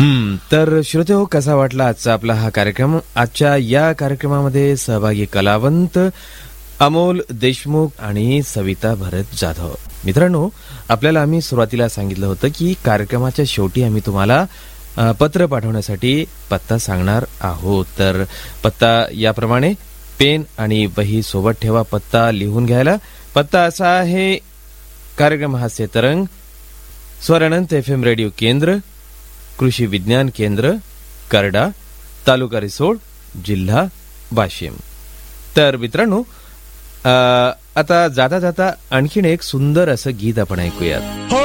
तर श्रोतेहो, कसा वाटला आजचा आपला हा कार्यक्रम? आजच्या या कार्यक्रमामध्ये सहभागी कलावंत अमोल देशमुख आणि सविता भरत जाधव. मित्रांनो, आपल्याला आम्ही सुरुवातीला सांगितलं होतं की कार्यक्रमाच्या शेवटी आम्ही तुम्हाला पत्र पाठवण्यासाठी पत्ता सांगणार आहोत. तर पत्ता याप्रमाणे, पेन आणि वही सोबत ठेवा पत्ता लिहून घ्यायला. पत्ता असा आहे: कार्यक्रम हास्य तरंग, स्वरानंत FM रेडिओ केंद्र, कृषी विज्ञान केंद्र, करडा, तालुका रिसोड, जिल्हा वाशिम. तर मित्रांनो, आता जाता जाता आणखीन एक सुंदर असं गीत आपण ऐकूयात.